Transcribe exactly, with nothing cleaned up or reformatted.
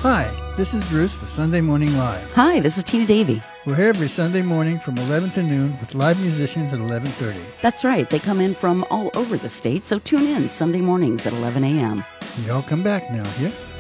Hi, this is Bruce with Sunday Morning Live. Hi, this is Tina Davey. We're here every Sunday morning from eleven to noon with live musicians at eleven thirty. That's right. They come in from all over the state, so tune in Sunday mornings at eleven a.m. Y'all come back now, yeah?